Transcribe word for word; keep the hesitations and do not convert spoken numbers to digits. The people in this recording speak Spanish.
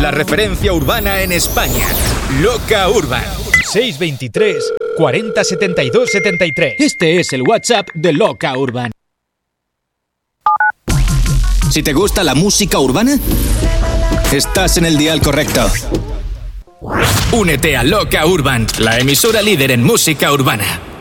la referencia urbana en España. Loca Urban. seis veintitrés, cuarenta, setenta y dos, setenta y tres. Este es el WhatsApp de Loca Urban. Si te gusta la música urbana, estás en el dial correcto. Únete a Loca Urban, la emisora líder en música urbana.